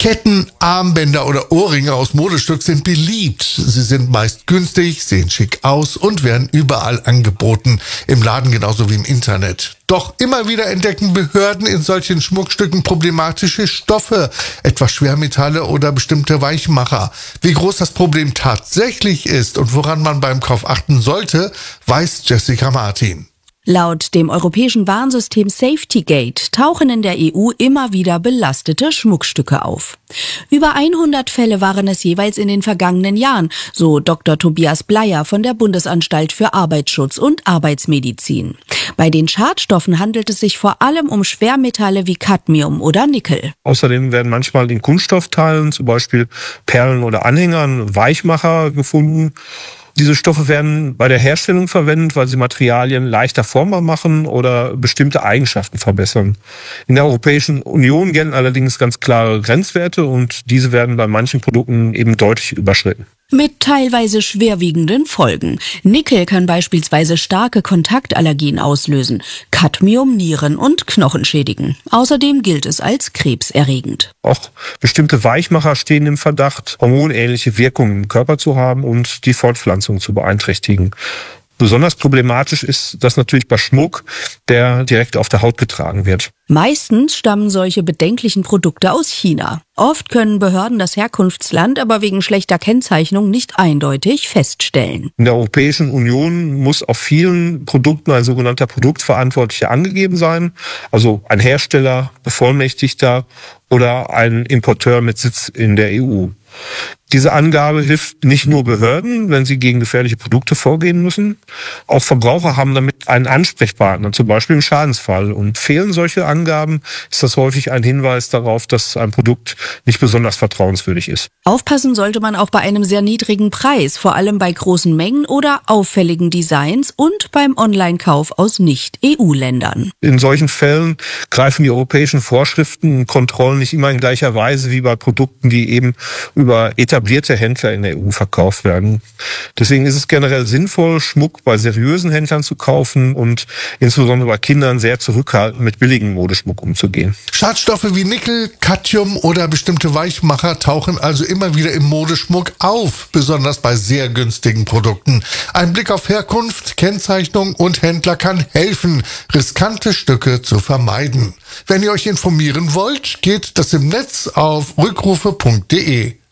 Ketten, Armbänder oder Ohrringe aus Modestück sind beliebt. Sie sind meist günstig, sehen schick aus und werden überall angeboten. Im Laden genauso wie im Internet. Doch immer wieder entdecken Behörden in solchen Schmuckstücken problematische Stoffe, etwa Schwermetalle oder bestimmte Weichmacher. Wie groß das Problem tatsächlich ist und woran man beim Kauf achten sollte, weiß Jessica Martin. Laut dem europäischen Warnsystem SafetyGate tauchen in der EU immer wieder belastete Schmuckstücke auf. Über 100 Fälle waren es jeweils in den vergangenen Jahren, so Dr. Tobias Bleier von der Bundesanstalt für Arbeitsschutz und Arbeitsmedizin. Bei den Schadstoffen handelt es sich vor allem um Schwermetalle wie Cadmium oder Nickel. Außerdem werden manchmal in Kunststoffteilen, zum Beispiel Perlen oder Anhängern, Weichmacher gefunden. Diese Stoffe werden bei der Herstellung verwendet, weil sie Materialien leichter formbar machen oder bestimmte Eigenschaften verbessern. In der Europäischen Union gelten allerdings ganz klare Grenzwerte und diese werden bei manchen Produkten eben deutlich überschritten. Mit teilweise schwerwiegenden Folgen. Nickel kann beispielsweise starke Kontaktallergien auslösen, Cadmium Nieren und Knochen schädigen. Außerdem gilt es als krebserregend. Auch bestimmte Weichmacher stehen im Verdacht, hormonähnliche Wirkungen im Körper zu haben und die Fortpflanzung zu beeinträchtigen. Besonders problematisch ist das natürlich bei Schmuck, der direkt auf der Haut getragen wird. Meistens stammen solche bedenklichen Produkte aus China. Oft können Behörden das Herkunftsland aber wegen schlechter Kennzeichnung nicht eindeutig feststellen. In der Europäischen Union muss auf vielen Produkten ein sogenannter Produktverantwortlicher angegeben sein, also ein Hersteller, Bevollmächtigter oder ein Importeur mit Sitz in der EU. Diese Angabe hilft nicht nur Behörden, wenn sie gegen gefährliche Produkte vorgehen müssen. Auch Verbraucher haben damit einen Ansprechpartner, zum Beispiel im Schadensfall. Und fehlen solche Angaben, ist das häufig ein Hinweis darauf, dass ein Produkt nicht besonders vertrauenswürdig ist. Aufpassen sollte man auch bei einem sehr niedrigen Preis, vor allem bei großen Mengen oder auffälligen Designs und beim Online-Kauf aus Nicht-EU-Ländern. In solchen Fällen greifen die europäischen Vorschriften und Kontrollen nicht immer in gleicher Weise wie bei Produkten, die eben über etablierte Händler in der EU verkauft werden. Deswegen ist es generell sinnvoll, Schmuck bei seriösen Händlern zu kaufen und insbesondere bei Kindern sehr zurückhaltend mit billigem Modeschmuck umzugehen. Schadstoffe wie Nickel, Cadmium oder bestimmte Weichmacher tauchen also immer wieder im Modeschmuck auf, besonders bei sehr günstigen Produkten. Ein Blick auf Herkunft, Kennzeichnung und Händler kann helfen, riskante Stücke zu vermeiden. Wenn ihr euch informieren wollt, geht das im Netz auf rückrufe.de.